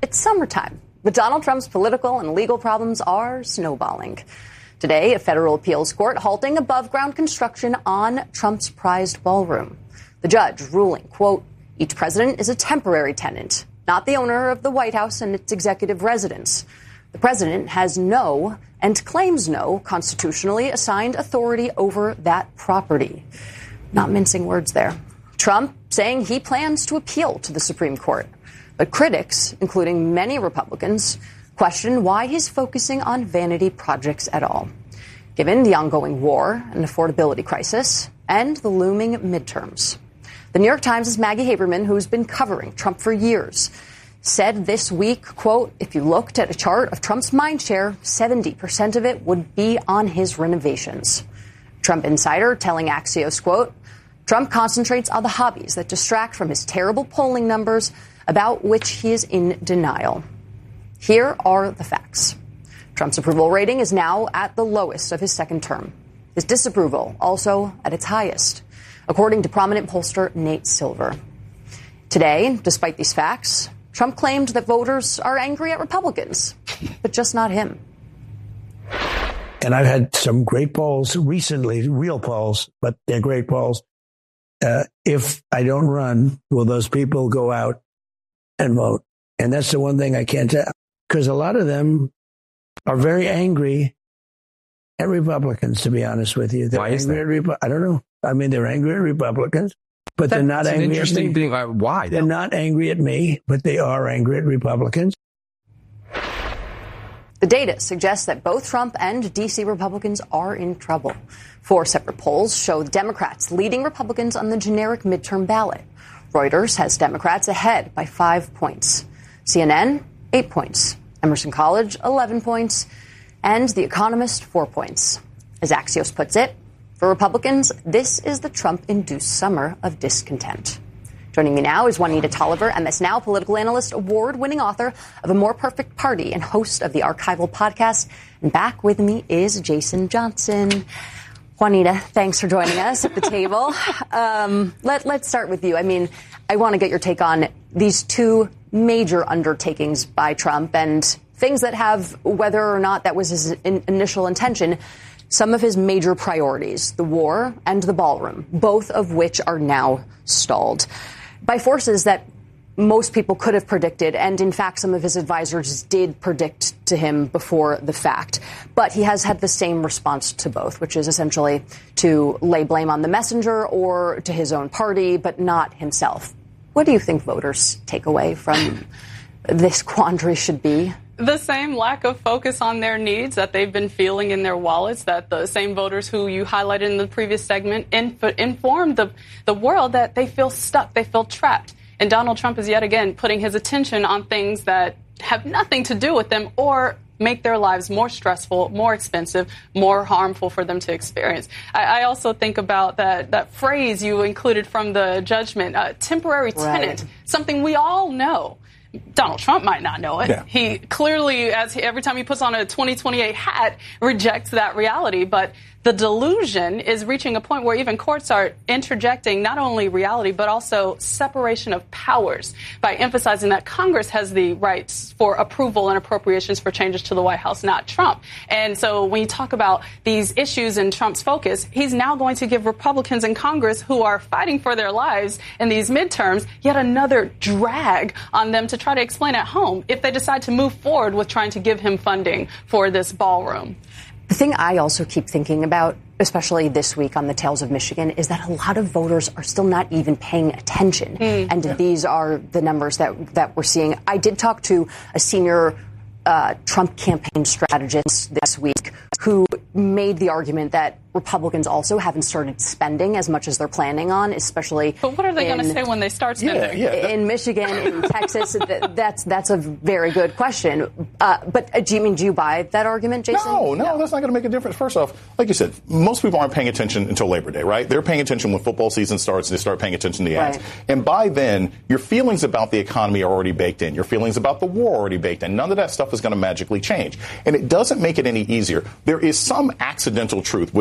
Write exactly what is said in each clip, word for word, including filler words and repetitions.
It's summertime, but Donald Trump's political and legal problems are snowballing. Today, a federal appeals court halting above-ground construction on Trump's prized ballroom. The judge ruling, quote, each president is a temporary tenant, not the owner of the White House and its executive residence. The president has no and claims no constitutionally assigned authority over that property. Not mincing words there. Trump saying he plans to appeal to the Supreme Court. But critics, including many Republicans, question why he's focusing on vanity projects at all, given the ongoing war and affordability crisis and the looming midterms. The New York Times' Maggie Haberman, who's been covering Trump for years, said this week, quote, if you looked at a chart of Trump's mind share, seventy percent of it would be on his renovations. Trump insider telling Axios, quote, Trump concentrates on the hobbies that distract from his terrible polling numbers, about which he is in denial. Here are the facts. Trump's approval rating is now at the lowest of his second term. His disapproval also at its highest, according to prominent pollster Nate Silver. Today, despite these facts, Trump claimed that voters are angry at Republicans, but just not him. And I've had some great polls recently, real polls, but they're great polls. Uh, if I don't run, will those people go out and vote? And that's the one thing I can't tell, because a lot of them are very angry at Republicans, to be honest with you. They're Why is angry that? At Repu- I don't know. I mean, they're angry at Republicans, but That's they're not an angry interesting at me. thing. Uh, why? They're not angry at me, but they are angry at Republicans. The data suggests that both Trump and D C Republicans are in trouble. Four separate polls show Democrats leading Republicans on the generic midterm ballot. Reuters has Democrats ahead by five points. C N N, eight points. Emerson College, eleven points. And The Economist, four points. As Axios puts it, for Republicans, this is the Trump-induced summer of discontent. Joining me now is Juanita Tolliver, M S Now political analyst, award-winning author of A More Perfect Party, and host of the Archival podcast. And back with me is Jason Johnson. Juanita, thanks for joining us at the table. Um, let, let's start with you. I mean, I want to get your take on these two major undertakings by Trump and things that have, whether or not that was his in, initial intention, some of his major priorities, the war and the ballroom, both of which are now stalled by forces that most people could have predicted. And in fact, some of his advisors did predict to him before the fact. But he has had the same response to both, which is essentially to lay blame on the messenger or to his own party, but not himself. What do you think voters' take away from this quandary should be? The same lack of focus on their needs that they've been feeling in their wallets, that the same voters who you highlighted in the previous segment inf- informed the, the world that they feel stuck, they feel trapped. And Donald Trump is yet again putting his attention on things that have nothing to do with them or make their lives more stressful, more expensive, more harmful for them to experience. I, I also think about that, that phrase you included from the judgment, uh, temporary tenant, right. Something we all know. Donald Trump might not know it. Yeah. He clearly, as he, every time he puts on a twenty twenty-eight hat, rejects that reality. But the delusion is reaching a point where even courts are interjecting not only reality, but also separation of powers by emphasizing that Congress has the rights for approval and appropriations for changes to the White House, not Trump. And so when you talk about these issues in Trump's focus, he's now going to give Republicans in Congress who are fighting for their lives in these midterms yet another drag on them to try to explain at home if they decide to move forward with trying to give him funding for this ballroom. The thing I also keep thinking about, especially this week on the Tales of Michigan, is that a lot of voters are still not even paying attention. Mm. And yeah. These are the numbers that that we're seeing. I did talk to a senior uh, Trump campaign strategist this week who made the argument that Republicans also haven't started spending as much as they're planning on, especially. But what are they going to say when they start spending? Yeah, yeah. In Michigan, in Texas, that, that's that's a very good question. Uh, but uh, do you mean do you buy that argument, Jason? No, no, no. That's not going to make a difference. First off, like you said, most people aren't paying attention until Labor Day, right? They're paying attention when football season starts. They start paying attention to the ads. Right. And by then, your feelings about the economy are already baked in. Your feelings about the war are already baked in. None of that stuff is going to magically change. And it doesn't make it any easier. There is some accidental truth, which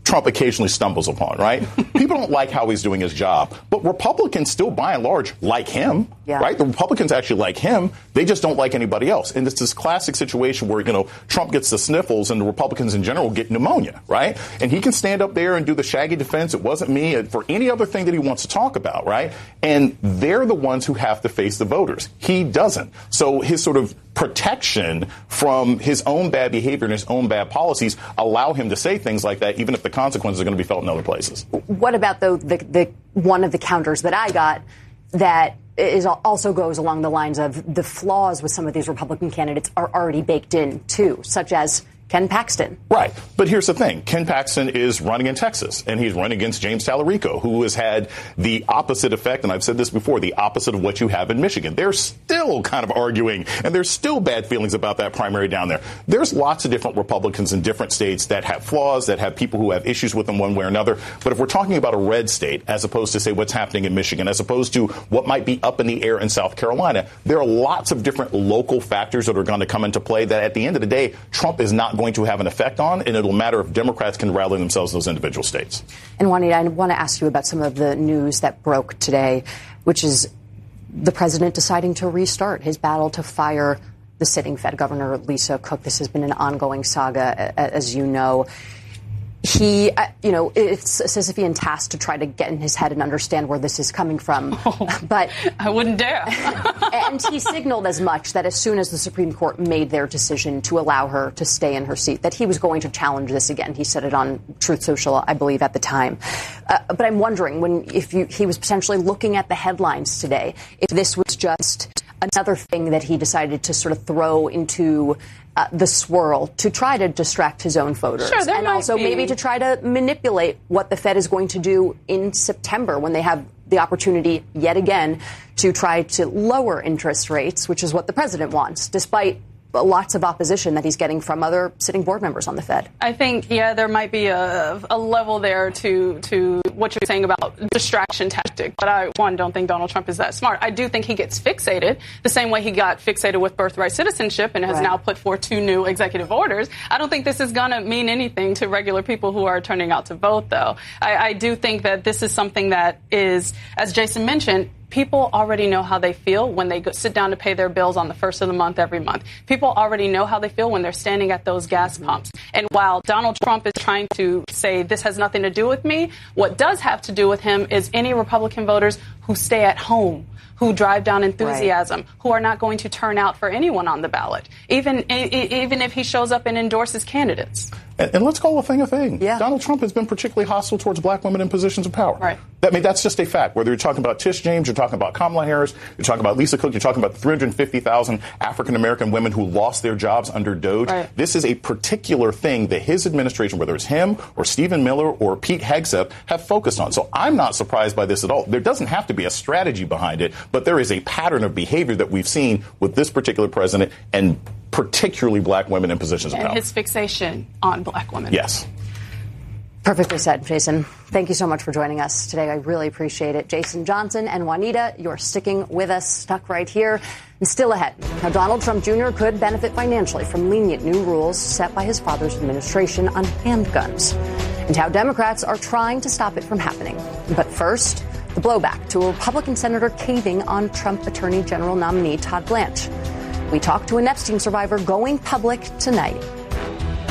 Trump occasionally stumbles upon, right? People don't like how he's doing his job, but Republicans still, by and large, like him, yeah. right? The Republicans actually like him. They just don't like anybody else. And it's this classic situation where, you know, Trump gets the sniffles and the Republicans in general get pneumonia, right? And he can stand up there and do the shaggy defense. It wasn't me, for any other thing that he wants to talk about, right? And they're the ones who have to face the voters. He doesn't. So his sort of protection from his own bad behavior and his own bad policies allow him to say things like that, even if the consequences are going to be felt in other places. What about, though, the, the one of the counters that I got that is also goes along the lines of the flaws with some of these Republican candidates are already baked in, too, such as Ken Paxton. Right. But here's the thing. Ken Paxton is running in Texas, and he's running against James Talarico, who has had the opposite effect, and I've said this before, the opposite of what you have in Michigan. They're still kind of arguing, and there's still bad feelings about that primary down there. There's lots of different Republicans in different states that have flaws, that have people who have issues with them one way or another. But if we're talking about a red state, as opposed to, say, what's happening in Michigan, as opposed to what might be up in the air in South Carolina, there are lots of different local factors that are going to come into play that at the end of the day, Trump is not going to have an effect on, and it'll matter if Democrats can rally themselves in those individual states. And Juanita, I want to ask you about some of the news that broke today, which is the president deciding to restart his battle to fire the sitting Fed Governor Lisa Cook. This has been an ongoing saga, as you know. He, you know, it's as if he tasked to try to get in his head and understand where this is coming from. Oh, but I wouldn't dare. And he signaled as much that as soon as the Supreme Court made their decision to allow her to stay in her seat, that he was going to challenge this again. He said it on Truth Social, I believe, at the time. Uh, but I'm wondering when if you, he was potentially looking at the headlines today, if this was just another thing that he decided to sort of throw into uh, the swirl to try to distract his own voters. Sure, and also be. maybe to try to manipulate what the Fed is going to do in September when they have the opportunity yet again to try to lower interest rates, which is what the president wants, despite lots of opposition that he's getting from other sitting board members on the Fed. I think, yeah, there might be a, a level there to to what you're saying about distraction tactic. But I, one, don't think Donald Trump is that smart. I do think he gets fixated the same way he got fixated with birthright citizenship and has right. now put forth two new executive orders. I don't think this is going to mean anything to regular people who are turning out to vote, though. I, I do think that this is something that is, as Jason mentioned, people already know how they feel when they go, sit down to pay their bills on the first of the month every month. People already know how they feel when they're standing at those gas pumps. And while Donald Trump is trying to say this has nothing to do with me, what does have to do with him is any Republican voters who stay at home, who drive down enthusiasm, right. who are not going to turn out for anyone on the ballot, even even if he shows up and endorses candidates. And, and let's call a thing a thing. Yeah. Donald Trump has been particularly hostile towards black women in positions of power. Right. I mean, that's just a fact. Whether you're talking about Tish James, you're talking about Kamala Harris, you're talking about Lisa Cook, you're talking about three hundred fifty thousand African-American women who lost their jobs under Doge. Right. This is a particular thing that his administration, whether it's him or Stephen Miller or Pete Hegseth, have focused on. So I'm not surprised by this at all. There doesn't have to be a strategy behind it, but there is a pattern of behavior that we've seen with this particular president and particularly black women in positions of and power. His fixation on black women. Yes. Perfectly said, Jason. Thank you so much for joining us today. I really appreciate it. Jason Johnson and Juanita, you're sticking with us, stuck right here. And still ahead, how Donald Trump Junior could benefit financially from lenient new rules set by his father's administration on handguns, and how Democrats are trying to stop it from happening. But first, the blowback to a Republican senator caving on Trump Attorney General nominee Todd Blanche. We talked to an Epstein survivor going public tonight.